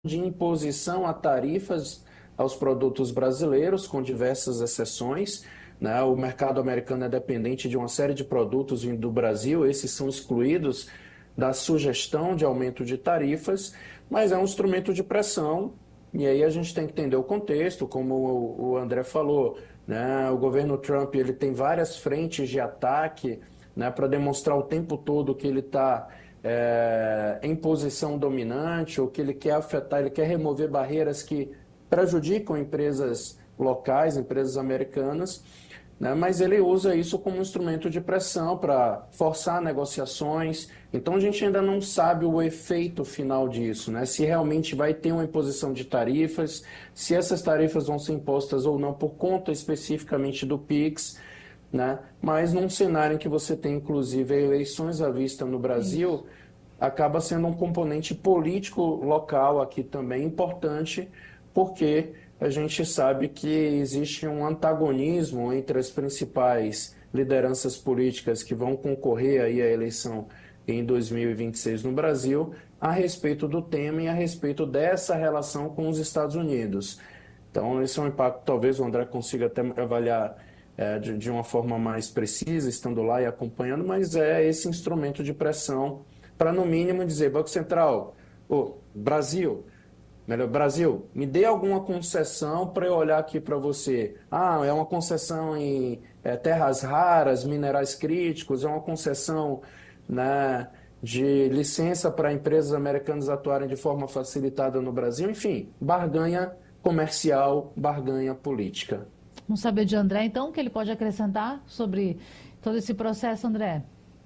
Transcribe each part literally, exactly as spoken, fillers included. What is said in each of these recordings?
de imposição a tarifas aos produtos brasileiros, com diversas exceções, né? O mercado americano é dependente de uma série de produtos vindo do Brasil, esses são excluídos da sugestão de aumento de tarifas, mas é um instrumento de pressão, e aí a gente tem que entender o contexto, como o André falou, né? O governo Trump ele tem várias frentes de ataque, né, para demonstrar o tempo todo que ele está é, em posição dominante, ou que ele quer afetar, ele quer remover barreiras que prejudicam empresas locais, empresas americanas, né, mas ele usa isso como um instrumento de pressão para forçar negociações. Então a gente ainda não sabe o efeito final disso, né? Se realmente vai ter uma imposição de tarifas, se essas tarifas vão ser impostas ou não por conta especificamente do Pix, né? Mas num cenário em que você tem, inclusive, eleições à vista no Brasil, acaba sendo um componente político local aqui também importante, porque a gente sabe que existe um antagonismo entre as principais lideranças políticas que vão concorrer aí à eleição em dois mil e vinte e seis no Brasil, a respeito do tema e a respeito dessa relação com os Estados Unidos. Então, esse é um impacto, talvez o André consiga até avaliar é, de, de uma forma mais precisa, estando lá e acompanhando, mas é esse instrumento de pressão para, no mínimo, dizer, Banco Central, ô, Brasil, melhor, Brasil, me dê alguma concessão para eu olhar aqui para você. Ah, é uma concessão em é, terras raras, minerais críticos, é uma concessão, né, de licença para empresas americanas atuarem de forma facilitada no Brasil, enfim, barganha comercial, barganha política. Vamos saber de André, então, o que ele pode acrescentar sobre todo esse processo, André?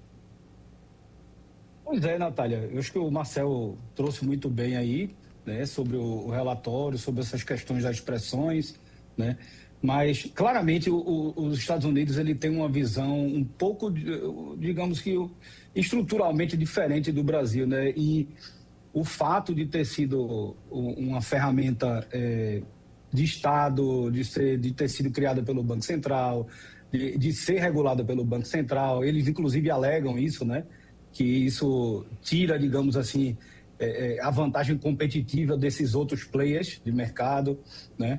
Pois é, Natália, eu acho que o Marcel trouxe muito bem aí, né, sobre o, o relatório, sobre essas questões das expressões, né, mas claramente o, o, os Estados Unidos ele tem uma visão um pouco, digamos que estruturalmente diferente do Brasil, né, e o fato de ter sido uma ferramenta é, de Estado, de, ser, de ter sido criada pelo Banco Central, de, de ser regulada pelo Banco Central, eles inclusive alegam isso, né, que isso tira, digamos assim, é, a vantagem competitiva desses outros players de mercado, né?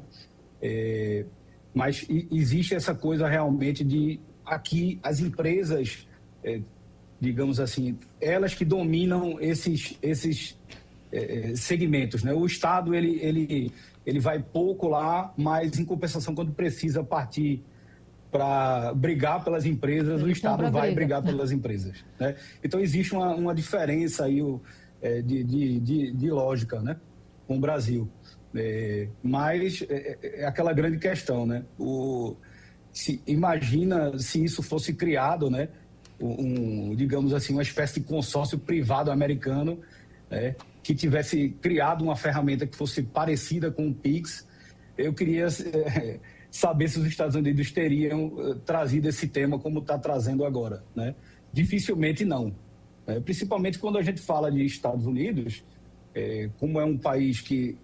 É, mas existe essa coisa realmente de aqui as empresas, é, digamos assim, elas que dominam esses, esses é, segmentos, né? O Estado, ele, ele, ele vai pouco lá, mas em compensação, quando precisa partir para brigar pelas empresas, Ele o Estado vai briga. brigar pelas empresas, né? Então existe uma, uma diferença aí é, de, de, de, de lógica, né, com o Brasil. É, mas é, é aquela grande questão, né? O, se, imagina se isso fosse criado, né, um, digamos assim, uma espécie de consórcio privado americano, né, que tivesse criado uma ferramenta que fosse parecida com o Pix. Eu queria é, saber se os Estados Unidos teriam uh, trazido esse tema como está trazendo agora, né? Dificilmente não. É, principalmente quando a gente fala de Estados Unidos, é, como é um país que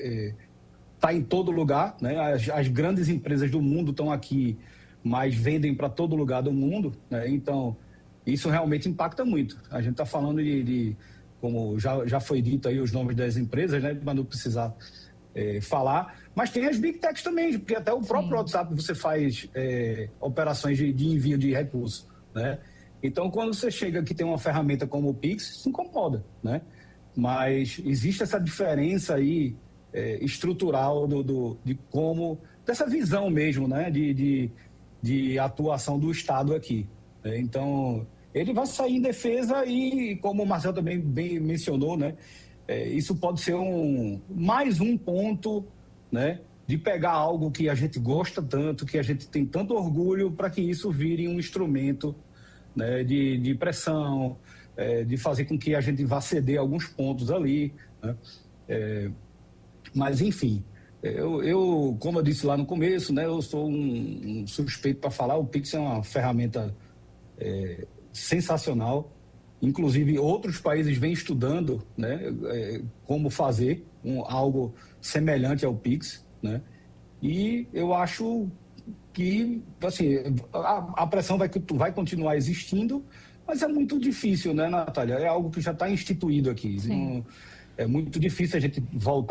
está é, em todo lugar, né? As, as grandes empresas do mundo estão aqui, mas vendem para todo lugar do mundo, né? Então, isso realmente impacta muito. A gente está falando de, de, como já, já foi dito aí, os nomes das empresas, né? Para não precisar É, falar, mas tem as Big Techs também, porque até o próprio Sim. WhatsApp você faz é, operações de, de envio de recursos, né? Então, quando você chega aqui tem uma ferramenta como o Pix, se incomoda, né? Mas existe essa diferença aí é, estrutural do, do, de como, dessa visão mesmo, né? De, de, de atuação do Estado aqui. Né? Então, ele vai sair em defesa e, como o Marcel também bem mencionou, né? É, isso pode ser um, mais um ponto, né, de pegar algo que a gente gosta tanto, que a gente tem tanto orgulho, para que isso vire um instrumento, né, de, de pressão, é, de fazer com que a gente vá ceder alguns pontos ali. Né? É, mas, enfim, eu, eu, como eu disse lá no começo, né, eu sou um, um suspeito para falar. O Pix é uma ferramenta é, sensacional. Inclusive, outros países vêm estudando, né, como fazer um, algo semelhante ao Pix, né? E eu acho que, assim, a, a pressão vai, vai continuar existindo, mas é muito difícil, né, Natália? É algo que já está instituído aqui. Não, é muito difícil a gente voltar